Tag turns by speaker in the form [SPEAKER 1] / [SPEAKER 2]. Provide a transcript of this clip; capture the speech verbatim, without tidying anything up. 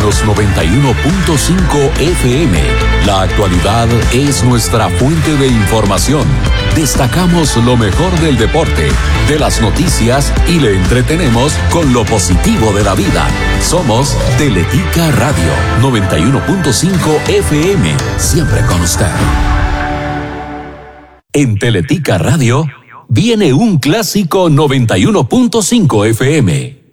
[SPEAKER 1] Escúchanos noventa y uno punto cinco F M. La actualidad es nuestra fuente de información. Destacamos lo mejor del deporte, de las noticias y le entretenemos con lo positivo de la vida. Somos Teletica Radio noventa y uno punto cinco F M. Siempre con usted. En Teletica Radio viene un clásico noventa y uno punto cinco F M.